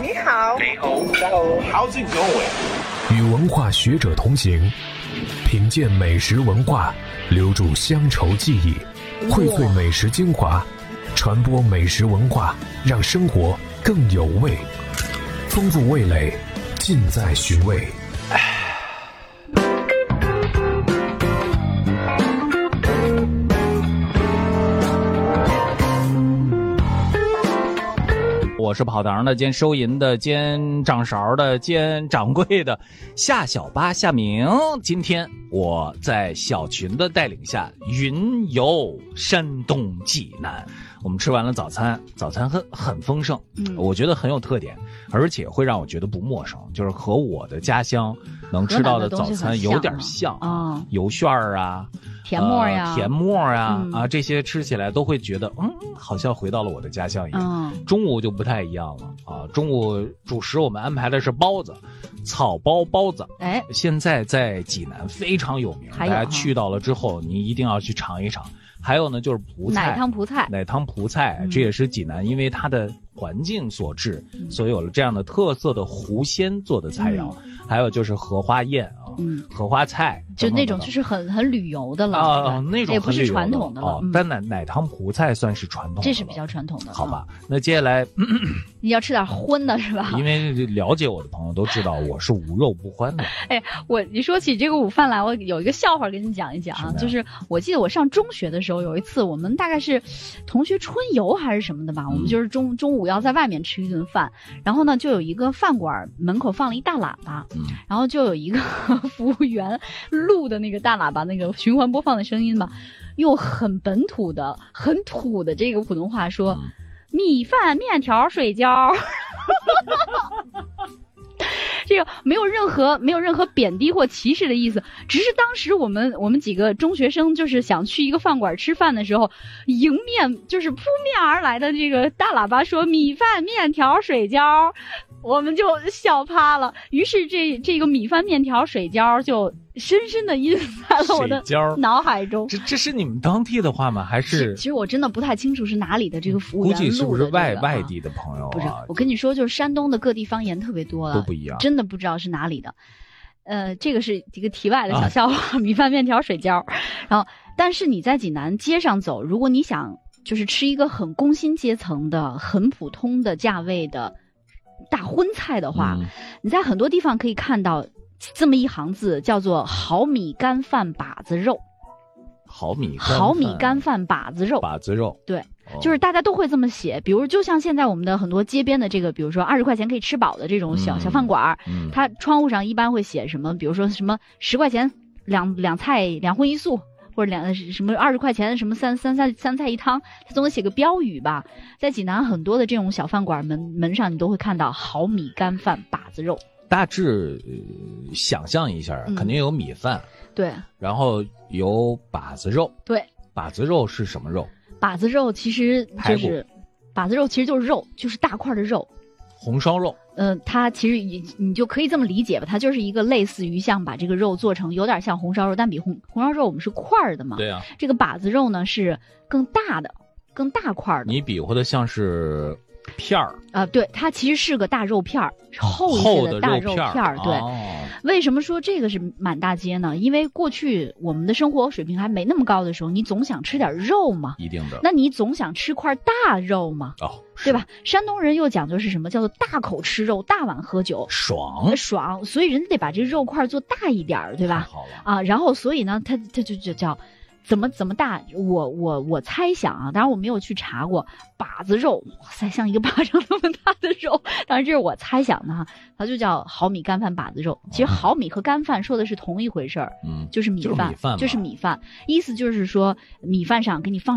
你好， 你好，How's it going？ 与文化学者同行，品鉴美食文化，留住乡愁记忆，荟萃美食精华，传播美食文化，让生活更有味。丰富味蕾，尽在寻味。 我是跑堂的兼收银的兼掌勺的兼掌柜的夏小八夏明。今天我在小群的带领下云游山东济南，我们吃完了早餐很丰盛，我觉得很有特点，而且会让我觉得不陌生，就是和我的家乡能吃到的早餐有点像啊，油旋啊， 甜沫呀， 甜沫呀，这些吃起来都会觉得好像回到了我的家乡一样。中午就不太一样了啊，中午主食我们安排的是包子，草包子。现在在济南非常有名，大家去到了之后你一定要去尝一尝。还有呢就是葡菜，奶汤葡菜，这也是济南因为它的环境所致，所以有了这样的特色的湖鲜做的菜肴。还有就是荷花宴啊，荷花菜， 就那种就是很旅游的了啊， 那种也不是传统的了。 但奶汤葡菜算是传统的， 这是比较传统的。 好吧，那接下来你要吃点荤的是吧？ 因为了解我的朋友都知道我是无肉不欢的。 你说起这个午饭来，我有一个笑话跟你讲一讲啊，就是我记得我上中学的时候，有一次我们大概是同学春游还是什么的吧，我们就是中午要在外面吃一顿饭，然后呢就有一个饭馆门口放了一大喇叭，然后就有一个服务员录的那个大喇叭那个循环播放的声音吧，用很本土的很土的这个普通话说，米饭面条水饺这个没有任何贬低或歧视的意思，只是当时我们几个中学生就是想去一个饭馆吃饭的时候，迎面就是扑面而来的这个大喇叭说米饭面条水饺，我们就笑趴了。于是这个米饭面条水饺就深深的印在了我的脑海中。 这是你们当地的话吗？还是？ 其实我真的不太清楚是哪里的这个服务员录的， 估计是不是外地的朋友啊？ 不是，我跟你说，就是山东的各地方言特别多了， 都不一样， 真的不知道是哪里的。这个是一个题外的小笑话，米饭面条水饺。然后，但是你在济南街上走，如果你想就是吃一个很工薪阶层的、很普通的价位的大荤菜的话，你在很多地方可以看到这么一行字，叫做毫米干饭把子肉。毫米干饭把子肉，对，就是大家都会这么写。比如就像现在我们的很多街边的这个，比如说20块钱可以吃饱的这种小饭馆，它窗户上一般会写什么，比如说什么10块钱两菜2荤1素，或者什么20块钱什么三菜一汤，它总得写个标语吧。在济南很多的这种小饭馆门上你都会看到毫米干饭把子肉。 大致想象一下，肯定有米饭， 对， 然后有把子肉，对，把子肉是什么肉？ 把子肉其实就是肉，就是大块的肉， 红烧肉。 它其实你就可以这么理解吧，它就是一个类似于像把这个肉做成有点像红烧肉，但比红烧肉我们是块的嘛，对啊，这个把子肉呢是更大块的。 你比划的像是片儿对，它其实是个大肉片儿，厚一些的大肉片儿。对，为什么说这个是满大街呢？因为过去我们的生活水平还没那么高的时候，你总想吃点肉嘛，一定的。那你总想吃块大肉嘛，对吧？山东人又讲究是什么？叫做大口吃肉，大碗喝酒，爽，所以人家得把这肉块做大一点，对吧？太好了然后所以呢，它就叫。怎么大？我猜想啊，当然我没有去查过，把子肉，哇塞，像一个巴掌那么大的肉，当然这是我猜想的哈，它就叫毫米干饭把子肉。其实毫米和干饭说的是同一回事儿，就是米饭，意思就是说米饭上给你放